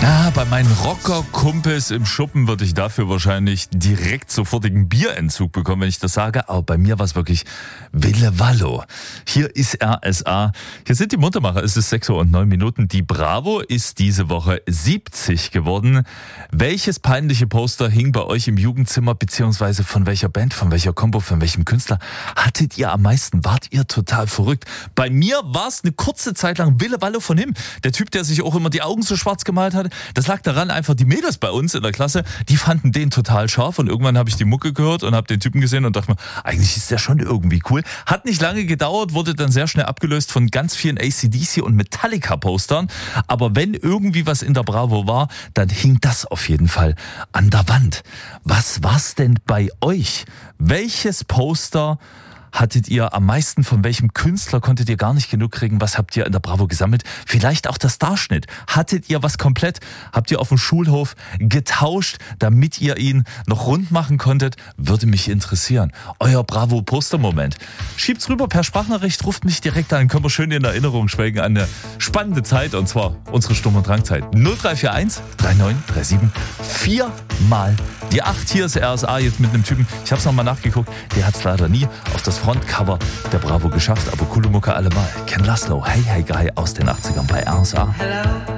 Ja, bei meinen Rocker-Kumpels im Schuppen würde ich dafür wahrscheinlich direkt sofortigen Bierentzug bekommen, wenn ich das sage. Aber bei mir war es wirklich Wille Wallo. Hier ist RSA. Hier sind die Muntermacher. Es ist 6:09 Uhr. Die Bravo ist diese Woche 70 geworden. Welches peinliche Poster hing bei euch im Jugendzimmer, beziehungsweise von welcher Band, von welcher Combo, von welchem Künstler hattet ihr am meisten? Wart ihr total verrückt? Bei mir war es eine kurze Zeit lang Wille Wallo von ihm. Der Typ, der sich auch immer die Augen so schwarz gemalt hat. Das lag daran, einfach die Mädels bei uns in der Klasse, die fanden den total scharf und irgendwann habe ich die Mucke gehört und habe den Typen gesehen und dachte mir, eigentlich ist der schon irgendwie cool. Hat nicht lange gedauert, wurde dann sehr schnell abgelöst von ganz vielen AC/DC und Metallica-Postern. Aber wenn irgendwie was in der Bravo war, dann hing das auf jeden Fall an der Wand. Was war's denn bei euch? Welches Poster hattet ihr am meisten? Von welchem Künstler konntet ihr gar nicht genug kriegen? Was habt ihr in der Bravo gesammelt? Vielleicht auch der Starschnitt. Hattet ihr was komplett? Habt ihr auf dem Schulhof getauscht, damit ihr ihn noch rund machen konntet? Würde mich interessieren. Euer Bravo-Poster-Moment. Schiebt's rüber per Sprachnachricht, ruft mich direkt an. Können wir schön in Erinnerung schwelgen an eine spannende Zeit, und zwar unsere Sturm- und Drangzeit. 0341 3937 4 die 8. Hier ist RSA jetzt mit einem Typen. Ich hab's nochmal nachgeguckt. Der hat's leider nie auf das Frontcover der Bravo geschafft, aber coole Mucke allemal. Ken Laszlo, Hey Hey Guy aus den 80ern bei RSA. Hello.